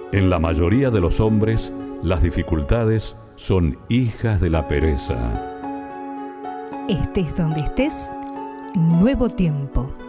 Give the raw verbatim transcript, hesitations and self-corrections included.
En la mayoría de los hombres, las dificultades son hijas de la pereza. Estés donde estés, Nuevo Tiempo.